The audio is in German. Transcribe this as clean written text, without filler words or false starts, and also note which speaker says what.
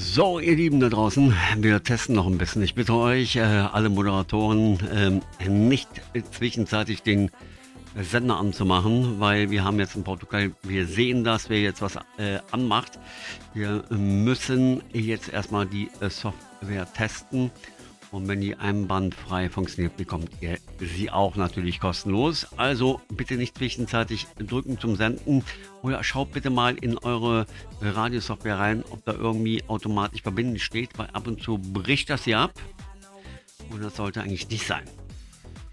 Speaker 1: So, ihr Lieben da draußen, wir testen noch ein bisschen. Ich bitte euch, alle Moderatoren, nicht zwischenzeitlich den Sender anzumachen, weil wir haben jetzt ein Protokoll, wir sehen, dass wer jetzt was anmacht. Wir müssen jetzt erstmal die Software testen. Und wenn die einwandfrei funktioniert, bekommt ihr sie auch natürlich kostenlos. Also bitte nicht zwischenzeitlich drücken zum Senden oder schaut bitte mal in eure Radiosoftware rein, ob da irgendwie automatisch verbinden steht, weil ab und zu bricht das hier ab und das sollte eigentlich nicht sein.